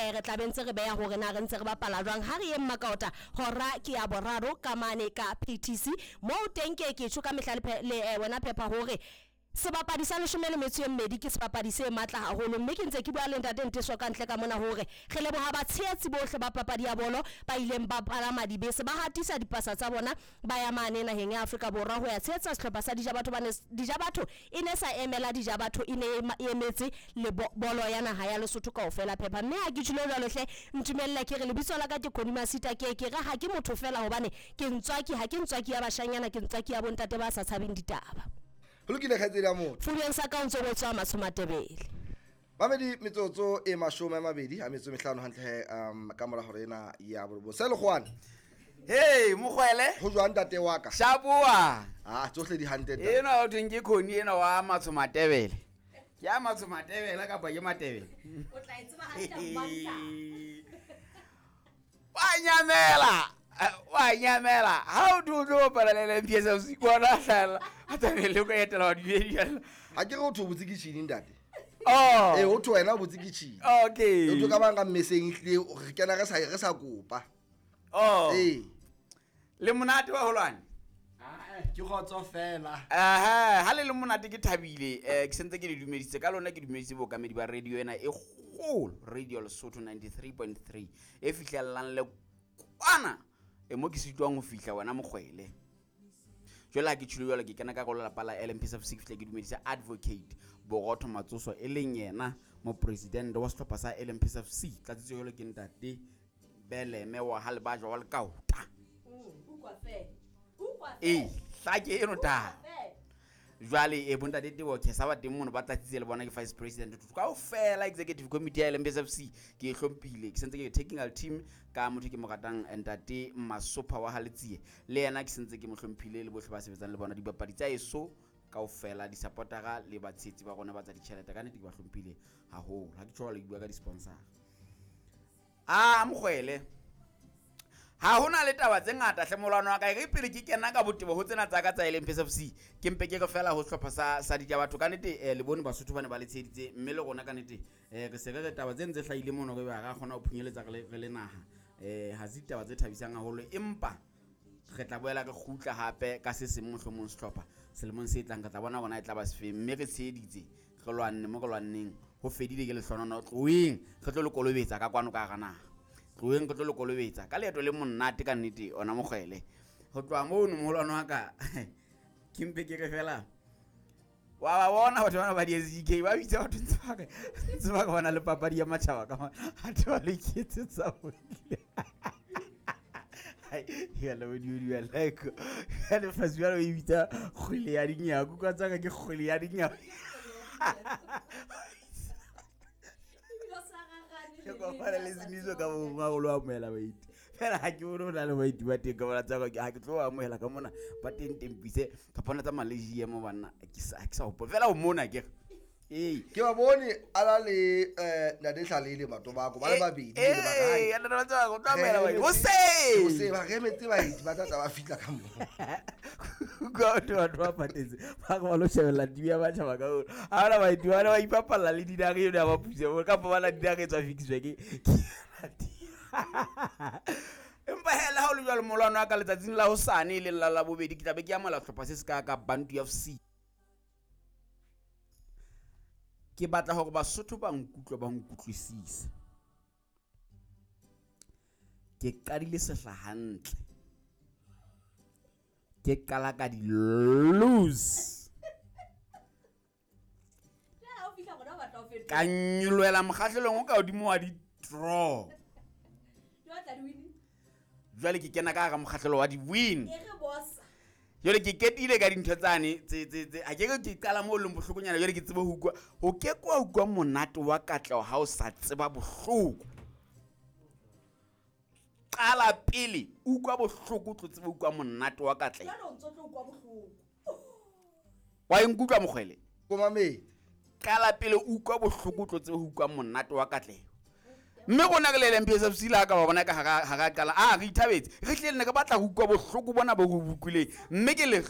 re tla bentse re beya hore na re ntse re bapala jwang ha re ye Mmakota hora ke ya boraro ka mane ka PTC mo teng ke tjho ka mehla le wena Peppa hore sebapadi sa 12 ke sebapadi se matla haholo mme ke ntse ke bua le ntate Nteso ka ntle ka mona hore re leboha batshehetsi bohle ba papadi ya bolo ba ileng ba palama dibese ba hatisa dipasa tsa bona ba ya mane naheng ya Afrika Borwa ho ya tshehetsa sehlopha sa Dijabatho Dijabatho e ne sa emela Dijabatho e ne emetse le bolo ya naha ya Lesotho kaofela Peppa mme ha ke tshilo jwalo hle ntumella ke re lebitso la ka ke Khoni Masita ke re ha ke motho fela hobane ke ntswaki ha ke ntswaki ya bashanyana ke ntswaki ya bontate ba sa tshabeng ditaba Lokile khatsela ya motho. Fuleng sa ka ntse go tswa Matsomatebele. Mamedi metsotso e 25 hantle ka mora hore ena ya bobo. Selo Khwane. Hey mogwele Ho jwa ntate wa ka. Shabuwa tsohle di hantle ta. Ena o theng ke Khoni ena wa Matsomatebele. Ke ya Matsomatebele ka ba ke Matebele. O tla itseba ha tla mbanta. Wa nyamela how do you parallel pieza usikona hlala atanele ko etela wa diedi Ha ke re o thobotse ke tshini ntate. Oh o thwe wena o botse ke tshini. Okay o tlo ka banga mmeseng hle re kena re sa kopa. Le monate wa holwane ke gotso fela. Ha le monate ke thabile ke sentse ke le dumeditse ka lona ke dumeditse bo kamedi ba radio ena e kgolo Radio Lesotho 93.3 e fihlelang le kwana mo ke sitwang ho fihla wena mogwele jwale ke tshilo jwale ke kena ka go la pala LMPS of 6 ke dumedisa advocate Borotho Matsoso e leng yena mo president wa sehlopha sa LMPS of 6 tla tsitse jwale ke ntate Beleme wa halbajwa wa lekauta hlake eno ta jwale bontate Tebo ke sa ba teng mono ba tlatsitse le bona ke vice president ka o fela executive committee ya LMPS FC ke hlompile ke sentse ke technical team ka motho ke mo ratang ntate Masopha wa Haletsie le yena ke sentse ke mo hlomphile le bohle ba sebetsang le bona dibapadi tsa eso ka o fela di supportera le batshetsi ba rona ba tsa ditšhelete ka nete ke ba hlompile haholo ha ke tshwara le bua ka di sponsor mogwele ha hona le taba tse ngata hlemolano wa ka e pele ke kena ka botebo ho tsena tsa ka tsa LMPS FC ke mpe ke go fela ho hlopha sa Dijabatho ka nete le bone Basotho bane ba le tsheditse mme le gona ka nete re se re taba tse ntse hlaile mono go ba ga gona ho phunyeletsa re le naha ha se taba tse thabisang haholo empa re tla boela re khutla hape ka se seng mohlomong sehlopha selemong se tlang ka tla bona bona e tla ba sefe mme re tsheditse re lwanne mo go lwanneng ho fedile ke le hlonono tloeng re tlo le kolobetsa ka kwano ka ga naha tloeng ke tlo le kolobetsa ka leeto le monnate ka nnete ona mogwele go tloa mo no moholwana wa ka ke mpe ke re fela wa ba bona batho bana ba di SK ba bitsa batho ntse ba bona le papadi ya matjhaba ka ha twa le ketsetsa ho ya la odi ya like ya le fasibalo e bitsa kgwele ya dinyaku ka tsaka ke kgwele ya dinyaku go fara le siniso ka mo go lo amela baiti fela ha ke bona le baiti ba teng ka bona tsa ha ke tlo amela ka mona ba teng tempise ka bona tsa Malaysia mo bana ke sa hopo fela o mona ke ke ba bone ala le na de hlalile mato ba go ba le babedi le ba gae ya nna tsa go amela baiti o se ba ge metse baiti ba tla ba fitla ka mo go to patetse ba go lo shebela dibia ba tshaba ka o ala baiti ba ipapalla le dinare yo ba puse ka ba la dinare tsa fixwe ke empa hela ha o le jwalo molwana wa ka letsatsing la hosane le la bobedi ke tla be ke amala hlopha se se ka Bantu FC ke batla hore Basotho ba nkutlwisisa ke qadile sehla hantle ke qala ka di lose ka nyulwela mokgahlelong o ka hodimo wa di draw jwale ke kena ka ga mokgahlelo wa di win jwale ke ketile ka dintho tsane a ke qala mo le bohlokonyana jwale ke tsebe ho kwa ho ke kwa monate wa Katleho ha o sa tseba bohloko qala pele o kwa bohloko tlo tsebe ho kwa monate wa Katleho wa nkutlwa mogwele ko mamedi qala pele o kwa bohloko tlo tsebe ho kwa monate wa Katleho mme gona ke le LMPS FC la ka ba bona ka ha ga qala re ithabetse re hle nne ka batla go kwa bohloko bona bo go bukuleng mme ke le